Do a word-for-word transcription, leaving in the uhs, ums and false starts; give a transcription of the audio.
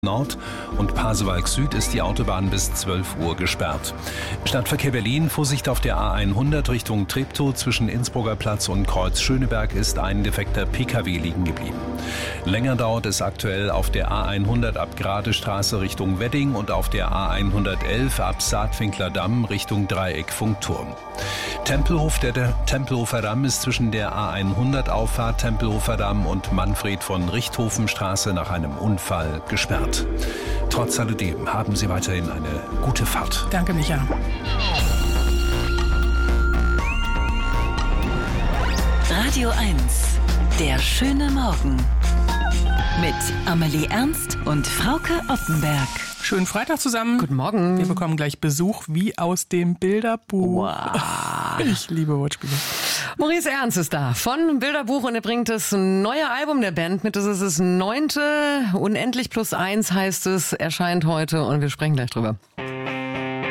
Nord und Pasewalk Süd ist die Autobahn bis zwölf Uhr gesperrt. Stadtverkehr Berlin, Vorsicht auf der A hundert Richtung Treptow zwischen Innsbrucker Platz und Kreuz Schöneberg ist ein defekter Pkw liegen geblieben. Länger dauert es aktuell auf der A hundert ab Gradestraße Richtung Wedding und auf der A hundertelf ab Saatwinkler Damm Richtung Dreieck Funkturm. Tempelhof, der, der Tempelhofer Damm ist zwischen der A hundert Auffahrt Tempelhofer Damm und Manfred von Richthofenstraße nach einem Unfall gesperrt. Trotz alledem haben Sie weiterhin eine gute Fahrt. Danke, Micha. Radio eins, der schöne Morgen. Mit Amelie Ernst und Frauke Oppenberg. Schönen Freitag zusammen. Guten Morgen. Wir bekommen gleich Besuch wie aus dem Bilderbuch. Wow. Ich liebe Wortspiele. Maurice Ernst ist da von Bilderbuch und er bringt das neue Album der Band mit. Das ist das neunte. Unendlich plus eins heißt es, erscheint heute und wir sprechen gleich drüber.